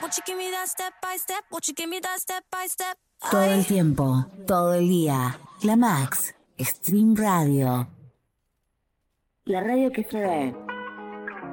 Todo el tiempo, todo el día. La Max, Stream Radio. La radio que se ve.